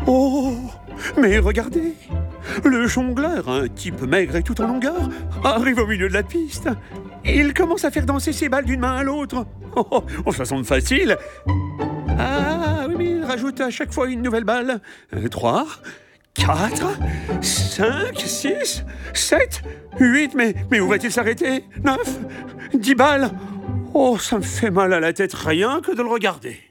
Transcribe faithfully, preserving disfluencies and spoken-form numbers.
Oh, mais regardez, le jongleur, un type maigre et tout en longueur, arrive au milieu de la piste. Il commence à faire danser ses balles d'une main à l'autre. Oh, oh, ça semble facile. Ah oui, mais il rajoute à chaque fois une nouvelle balle. Euh, Trois, quatre, cinq, six, sept, huit, mais, mais où va-t-il s'arrêter? Neuf, dix balles. Oh, ça me fait mal à la tête rien que de le regarder.